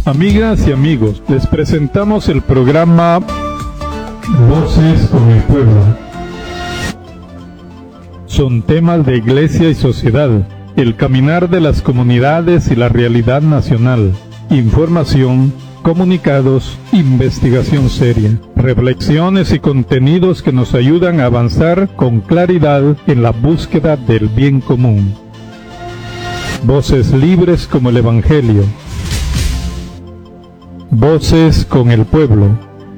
Amigas y amigos, les presentamos el programa Voces con el Pueblo. Son temas de iglesia y sociedad, el caminar de las comunidades y la realidad nacional, información, comunicados, investigación seria, reflexiones y contenidos que nos ayudan a avanzar con claridad en la búsqueda del bien común. Voces libres como el Evangelio. Voces con el pueblo.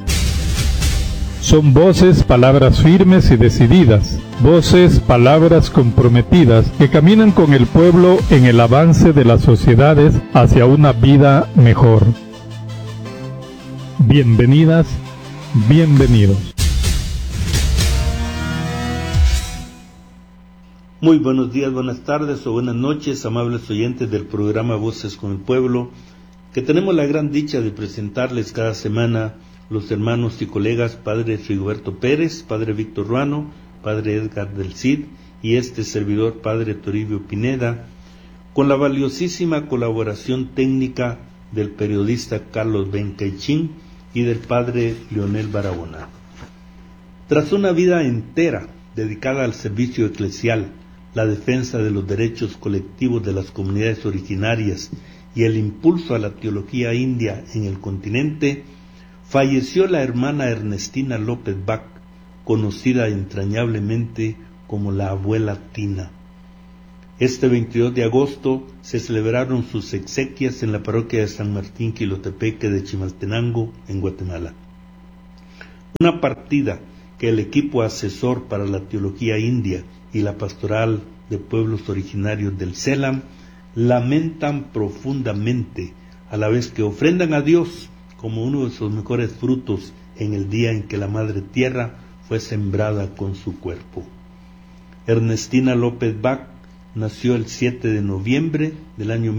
Son voces, palabras firmes y decididas, voces, palabras comprometidas que caminan con el pueblo en el avance de las sociedades hacia una vida mejor. Bienvenidas, bienvenidos. Muy buenos días, buenas tardes o buenas noches, amables oyentes del programa Voces con el Pueblo, que tenemos la gran dicha de presentarles cada semana los hermanos y colegas Padre Rigoberto Pérez, Padre Víctor Ruano, Padre Edgar del Cid y este servidor Padre Toribio Pineda, con la valiosísima colaboración técnica del periodista Carlos Bencaichín y del Padre Leonel Barahona. Tras una vida entera dedicada al servicio eclesial, la defensa de los derechos colectivos de las comunidades originarias y el impulso a la teología india en el continente, falleció la hermana Ernestina López Bach, conocida entrañablemente como la abuela Tina. Este 22 de agosto se celebraron sus exequias en la parroquia de San Martín Quilotepeque de Chimaltenango, en Guatemala. Una partida que el equipo asesor para la teología india y la pastoral de pueblos originarios del CELAM lamentan profundamente, a la vez que ofrendan a Dios como uno de sus mejores frutos en el día en que la Madre Tierra fue sembrada con su cuerpo. Ernestina López Bach nació el 7 de noviembre del año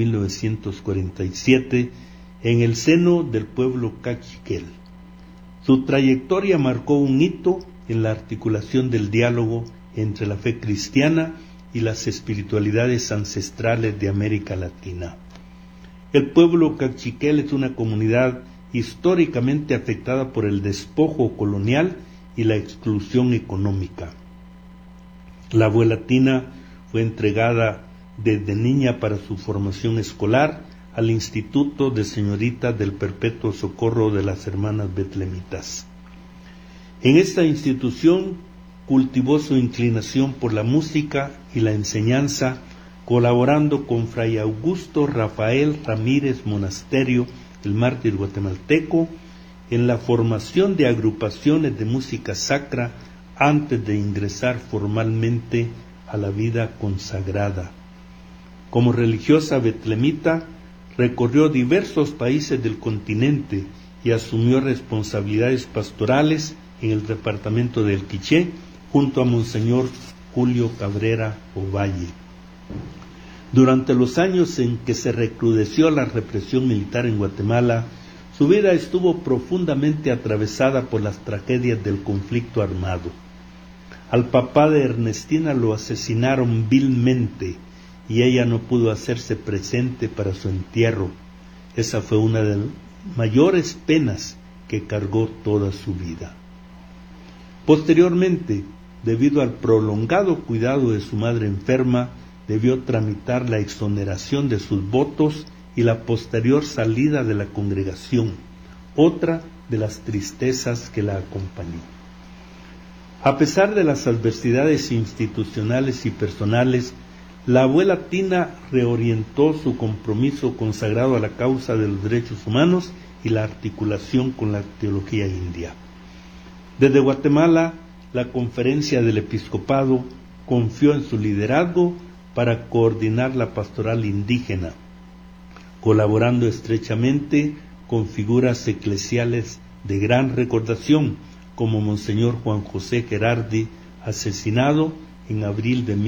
1947 en el seno del pueblo cachiquel. Su trayectoria marcó un hito en la articulación del diálogo entre la fe cristiana y las espiritualidades ancestrales de América Latina. El pueblo cachiquel es una comunidad históricamente afectada por el despojo colonial y la exclusión económica. La abuela Tina fue entregada desde niña para su formación escolar al Instituto de Señoritas del Perpetuo Socorro de las Hermanas Betlemitas. En esta institución cultivó su inclinación por la música y la enseñanza, colaborando con Fray Augusto Rafael Ramírez Monasterio, el mártir guatemalteco, en la formación de agrupaciones de música sacra antes de ingresar formalmente a la vida consagrada. Como religiosa betlemita, recorrió diversos países del continente y asumió responsabilidades pastorales en el departamento del Quiché, junto a Monseñor Julio Cabrera Ovalle. Durante los años en que se recrudeció la represión militar en Guatemala, su vida estuvo profundamente atravesada por las tragedias del conflicto armado. Al papá de Ernestina lo asesinaron vilmente y ella no pudo hacerse presente para su entierro. Esa fue una de las mayores penas que cargó toda su vida. Posteriormente, debido al prolongado cuidado de su madre enferma, debió tramitar la exoneración de sus votos y la posterior salida de la congregación, otra de las tristezas que la acompañó. A pesar de las adversidades institucionales y personales, la abuela Tina reorientó su compromiso consagrado a la causa de los derechos humanos y la articulación con la teología india. Desde Guatemala, la Conferencia del Episcopado confió en su liderazgo para coordinar la pastoral indígena, colaborando estrechamente con figuras eclesiales de gran recordación, como Monseñor Juan José Gerardi, asesinado en abril de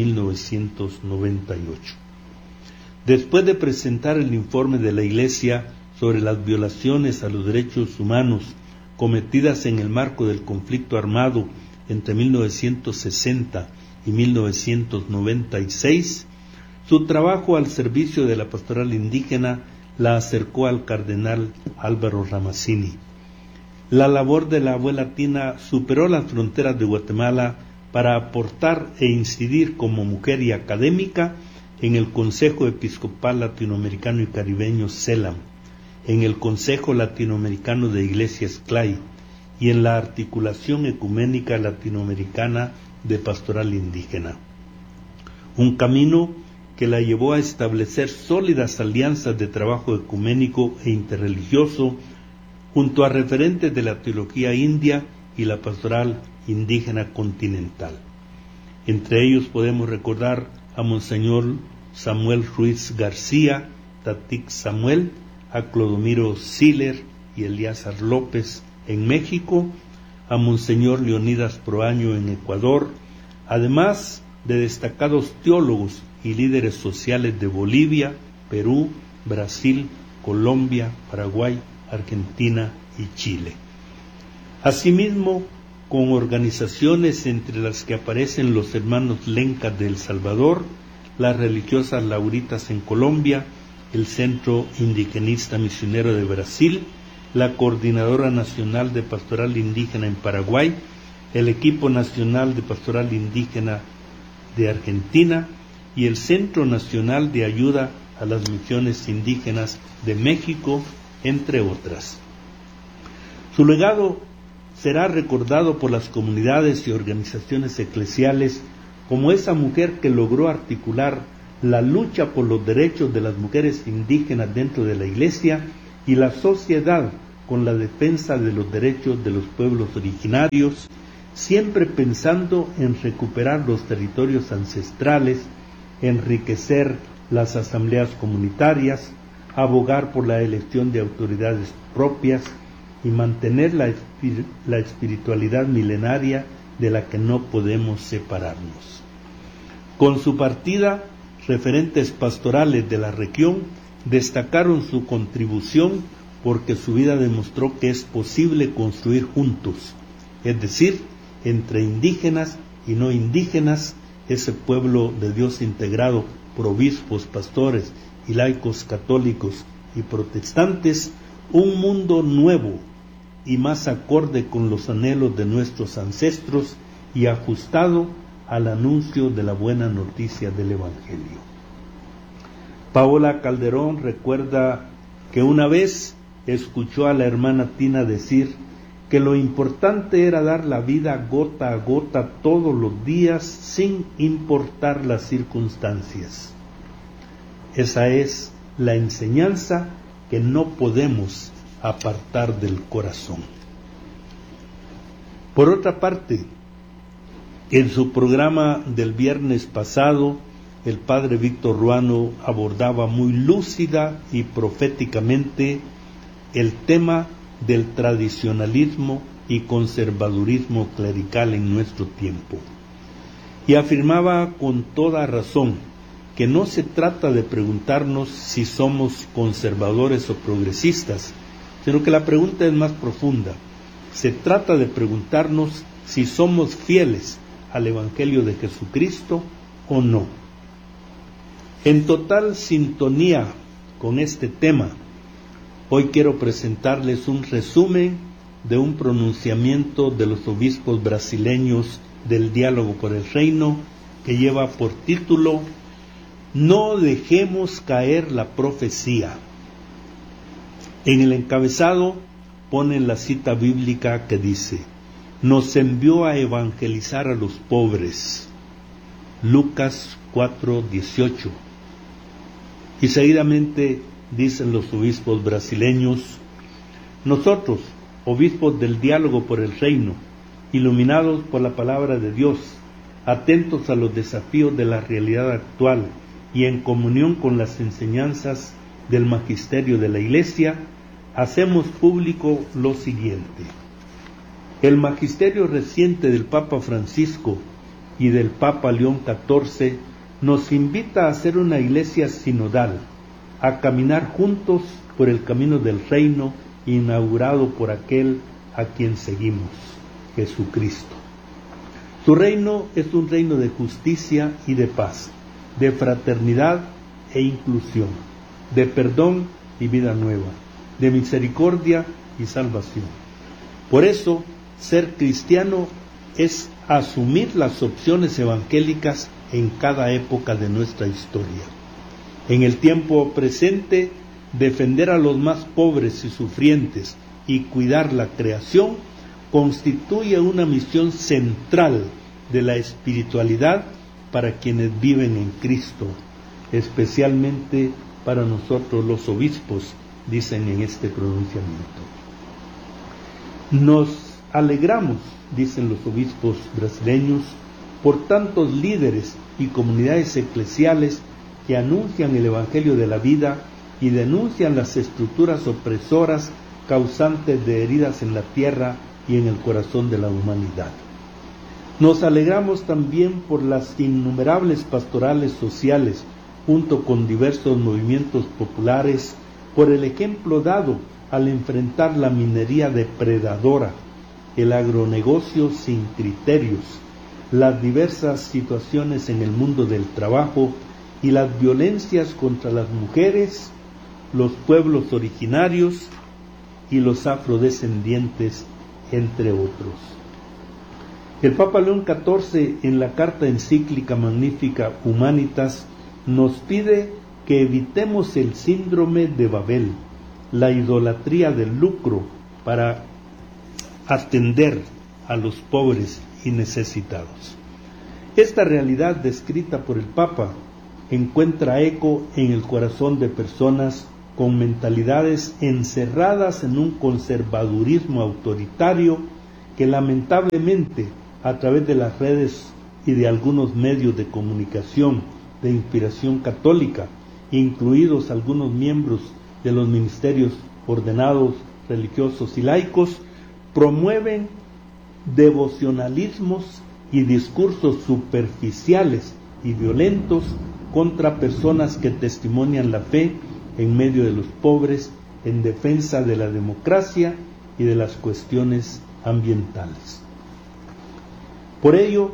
1998. Después de presentar el informe de la Iglesia sobre las violaciones a los derechos humanos cometidas en el marco del conflicto armado entre 1960 y 1996, su trabajo al servicio de la pastoral indígena la acercó al cardenal Álvaro Ramazzini. La labor de la abuela Tina superó las fronteras de Guatemala para aportar e incidir como mujer y académica en el Consejo Episcopal Latinoamericano y Caribeño CELAM, en el Consejo Latinoamericano de Iglesias CLAI y en la Articulación Ecuménica Latinoamericana de Pastoral Indígena. Un camino que la llevó a establecer sólidas alianzas de trabajo ecuménico e interreligioso junto a referentes de la teología india y la pastoral indígena continental. Entre ellos podemos recordar a Monseñor Samuel Ruiz García, Tatic Samuel, a Clodomiro Siller y Eliazar López en México, a Monseñor Leonidas Proaño en Ecuador, además de destacados teólogos y líderes sociales de Bolivia, Perú, Brasil, Colombia, Paraguay, Argentina y Chile. Asimismo, con organizaciones entre las que aparecen los hermanos Lencas de El Salvador, las religiosas Lauritas en Colombia, el Centro Indigenista Misionero de Brasil, la Coordinadora Nacional de Pastoral Indígena en Paraguay, el Equipo Nacional de Pastoral Indígena de Argentina y el Centro Nacional de Ayuda a las Misiones Indígenas de México, entre otras. Su legado será recordado por las comunidades y organizaciones eclesiales como esa mujer que logró articular la lucha por los derechos de las mujeres indígenas dentro de la Iglesia y la sociedad con la defensa de los derechos de los pueblos originarios, siempre pensando en recuperar los territorios ancestrales, enriquecer las asambleas comunitarias, abogar por la elección de autoridades propias y mantener la espiritualidad milenaria de la que no podemos separarnos. Con su partida, referentes pastorales de la región destacaron su contribución porque su vida demostró que es posible construir juntos, es decir, entre indígenas y no indígenas, ese pueblo de Dios integrado por obispos, pastores y laicos católicos y protestantes, un mundo nuevo y más acorde con los anhelos de nuestros ancestros y ajustado al anuncio de la buena noticia del Evangelio. Paola Calderón recuerda que una vez escuchó a la hermana Tina decir que lo importante era dar la vida gota a gota todos los días sin importar las circunstancias. Esa es la enseñanza que no podemos apartar del corazón. Por otra parte, en su programa del viernes pasado, el padre Víctor Ruano abordaba muy lúcida y proféticamente el tema del tradicionalismo y conservadurismo clerical en nuestro tiempo. Y afirmaba con toda razón que no se trata de preguntarnos si somos conservadores o progresistas, sino que la pregunta es más profunda. Se trata de preguntarnos si somos fieles al Evangelio de Jesucristo o no. En total sintonía con este tema, hoy quiero presentarles un resumen de un pronunciamiento de los obispos brasileños del Diálogo por el Reino que lleva por título No dejemos caer la profecía. En el encabezado ponen la cita bíblica que dice: nos envió a evangelizar a los pobres. Lucas 4:18. Y seguidamente dicen los obispos brasileños: nosotros, obispos del Diálogo por el Reino, iluminados por la palabra de Dios, atentos a los desafíos de la realidad actual y en comunión con las enseñanzas del magisterio de la Iglesia, hacemos público lo siguiente. El magisterio reciente del Papa Francisco y del Papa León XIV nos invita a ser una iglesia sinodal, a caminar juntos por el camino del reino inaugurado por aquel a quien seguimos, Jesucristo. Su reino es un reino de justicia y de paz, de fraternidad e inclusión, de perdón y vida nueva, de misericordia y salvación. Por eso, ser cristiano es asumir las opciones evangélicas en cada época de nuestra historia. En el tiempo presente, defender a los más pobres y sufrientes y cuidar la creación constituye una misión central de la espiritualidad para quienes viven en Cristo, especialmente para nosotros los obispos, dicen en este pronunciamiento. Nos alegramos, dicen los obispos brasileños, por tantos líderes y comunidades eclesiales que anuncian el Evangelio de la vida y denuncian las estructuras opresoras causantes de heridas en la tierra y en el corazón de la humanidad. Nos alegramos también por las innumerables pastorales sociales, junto con diversos movimientos populares, por el ejemplo dado al enfrentar la minería depredadora, el agronegocio sin criterios, las diversas situaciones en el mundo del trabajo y las violencias contra las mujeres, los pueblos originarios y los afrodescendientes, entre otros. El Papa León XIV, en la carta encíclica magnífica Humanitas, nos pide que evitemos el síndrome de Babel, la idolatría del lucro, para atender a los pobres y necesitados. Esta realidad descrita por el Papa encuentra eco en el corazón de personas con mentalidades encerradas en un conservadurismo autoritario que lamentablemente, a través de las redes y de algunos medios de comunicación de inspiración católica, incluidos algunos miembros de los ministerios ordenados, religiosos y laicos, promueven devocionalismos y discursos superficiales y violentos contra personas que testimonian la fe en medio de los pobres, en defensa de la democracia y de las cuestiones ambientales. Por ello,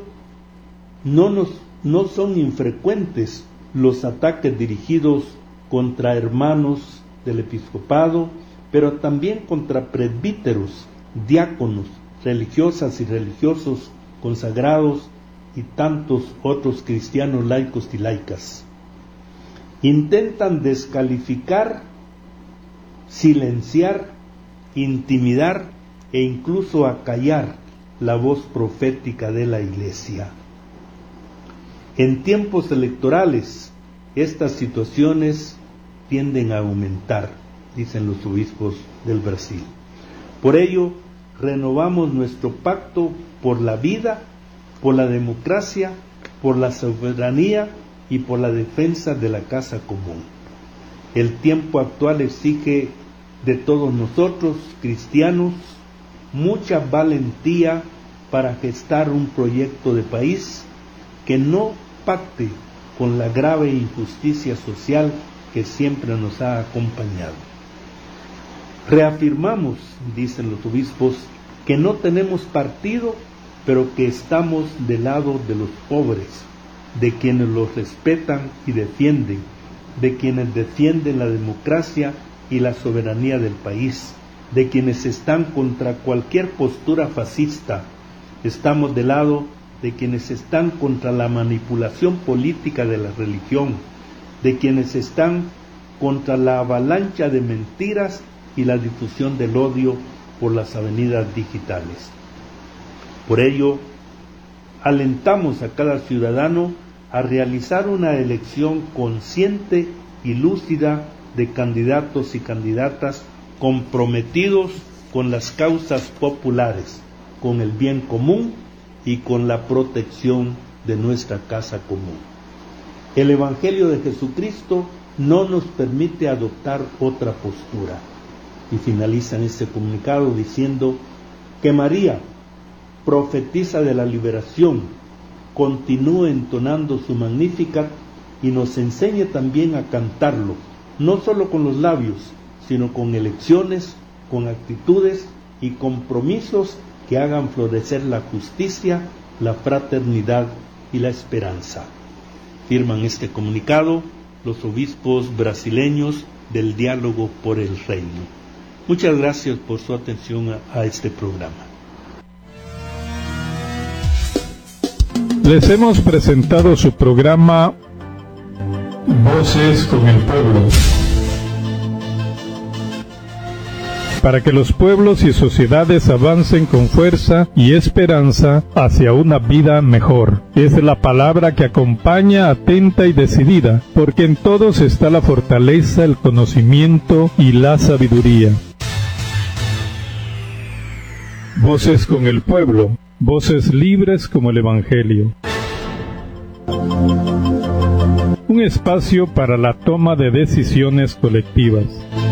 no son infrecuentes los ataques dirigidos contra hermanos del episcopado, pero también contra presbíteros, diáconos, religiosas y religiosos consagrados y tantos otros cristianos laicos y laicas. Intentan descalificar, silenciar, intimidar e incluso acallar la voz profética de la Iglesia. En tiempos electorales, estas situaciones tienden a aumentar, dicen los obispos del Brasil. Por ello, renovamos nuestro pacto por la vida, por la democracia, por la soberanía y por la defensa de la casa común. El tiempo actual exige de todos nosotros, cristianos, mucha valentía para gestar un proyecto de país que no pacte con la grave injusticia social que siempre nos ha acompañado. Reafirmamos, dicen los obispos, que no tenemos partido, pero que estamos del lado de los pobres, de quienes los respetan y defienden, de quienes defienden la democracia y la soberanía del país, de quienes están contra cualquier postura fascista. Estamos del lado de quienes están contra la manipulación política de la religión, de quienes están contra la avalancha de mentiras y la difusión del odio por las avenidas digitales. Por ello, alentamos a cada ciudadano a realizar una elección consciente y lúcida de candidatos y candidatas comprometidos con las causas populares, con el bien común y con la protección de nuestra casa común. El Evangelio de Jesucristo no nos permite adoptar otra postura. Y finalizan este comunicado diciendo que María, profetisa de la liberación, continúe entonando su Magnificat y nos enseñe también a cantarlo, no solo con los labios, sino con elecciones, con actitudes y compromisos que hagan florecer la justicia, la fraternidad y la esperanza. Firman este comunicado los obispos brasileños del diálogo por el reino. Muchas gracias por su atención a este programa. Les hemos presentado su programa Voces con el Pueblo, para que los pueblos y sociedades avancen con fuerza y esperanza hacia una vida mejor. Es la palabra que acompaña atenta y decidida, porque en todos está la fortaleza, el conocimiento y la sabiduría. Voces con el Pueblo, voces libres como el Evangelio. Un espacio para la toma de decisiones colectivas.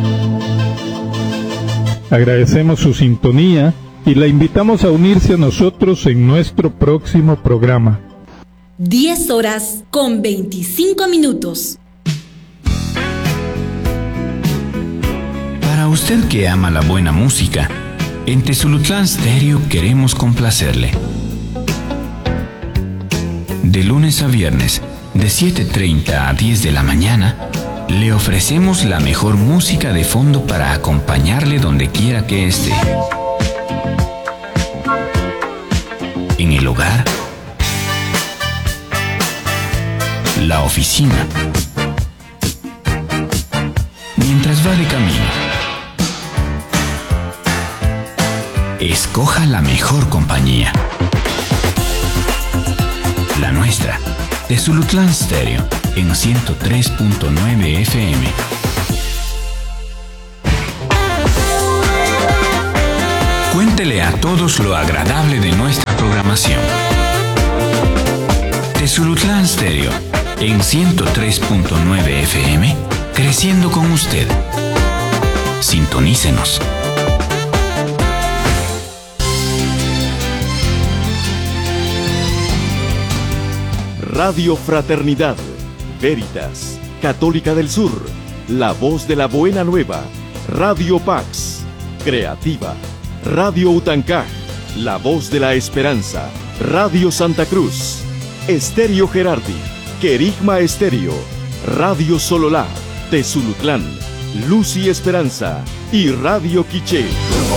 Agradecemos su sintonía y la invitamos a unirse a nosotros en nuestro próximo programa. 10:25. Para usted que ama la buena música, en Tezulutlán Stereo queremos complacerle. De lunes a viernes, de 7:30 a 10 de la mañana, le ofrecemos la mejor música de fondo para acompañarle donde quiera que esté. En el hogar, la oficina, mientras va de camino. Escoja la mejor compañía. La nuestra, Tezulutlán Stereo, en 103.9 FM. Cuéntele a todos lo agradable de nuestra programación. Tezulutlán Stereo, en 103.9 FM, creciendo con usted. Sintonícenos. Radio Fraternidad, Veritas, Católica del Sur, La Voz de la Buena Nueva, Radio Pax, Creativa, Radio Utancaj, La Voz de la Esperanza, Radio Santa Cruz, Estéreo Gerardi, Querigma Estéreo, Radio Sololá, Tezulutlán, Luz y Esperanza y Radio Quiché.